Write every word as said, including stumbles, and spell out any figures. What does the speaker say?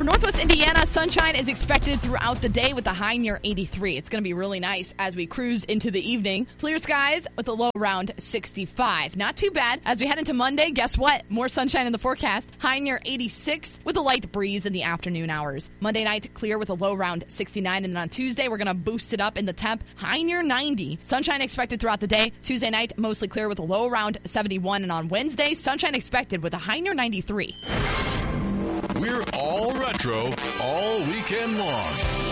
Northwest Indiana, sunshine is expected throughout the day with a high near eighty-three. It's going to be really nice as we cruise into the evening. Clear skies with a low around sixty-five. Not too bad. As we head into Monday, guess what? More sunshine in the forecast. High near eighty-six with a light breeze in the afternoon hours. Monday night, clear with a low around sixty-nine. And then on Tuesday, we're going to boost it up in the temp. High near ninety. Sunshine expected throughout the day. Tuesday night, mostly clear with a low around seventy-one. And on Wednesday, sunshine expected with a high near ninety-three. We're all retro all weekend long.